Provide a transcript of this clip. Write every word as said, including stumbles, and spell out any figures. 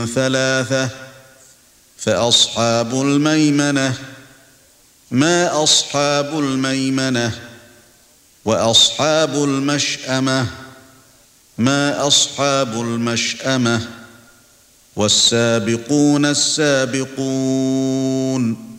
ثلاثة فأصحاب الميمنة ما أصحاب الميمنة وأصحاب المشأمة ما أصحاب المشأمة والسابقون السابقون